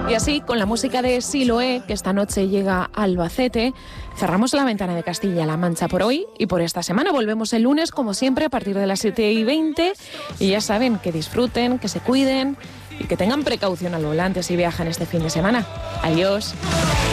Y así, con la música de Siloé, que esta noche llega a Albacete, cerramos la ventana de Castilla-La Mancha por hoy y por esta semana. Volvemos el lunes, como siempre, a partir de las 7:20. Y ya saben, que disfruten, que se cuiden y que tengan precaución al volante si viajan este fin de semana. Adiós.